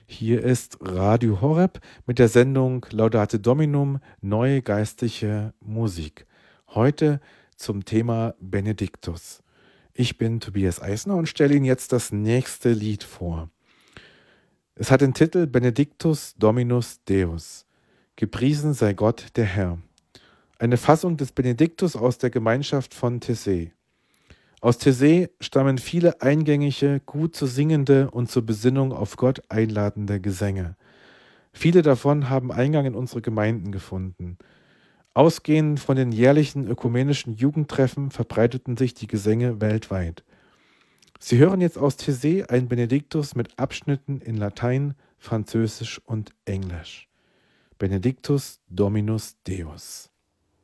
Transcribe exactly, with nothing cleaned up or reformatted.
Hier ist Radio Horeb mit der Sendung Laudate Dominum, neue geistliche Musik. Heute zum Thema Benediktus. Ich bin Tobias Eisner und stelle Ihnen jetzt das nächste Lied vor. Es hat den Titel Benedictus Dominus Deus. Gepriesen sei Gott der Herr. Eine Fassung des Benediktus aus der Gemeinschaft von Taizé. Aus Taizé stammen viele eingängige, gut zu singende und zur Besinnung auf Gott einladende Gesänge. Viele davon haben Eingang in unsere Gemeinden gefunden. Ausgehend von den jährlichen ökumenischen Jugendtreffen verbreiteten sich die Gesänge weltweit. Sie hören jetzt aus Taizé ein Benediktus mit Abschnitten in Latein, Französisch und Englisch. Benedictus Dominus Deus.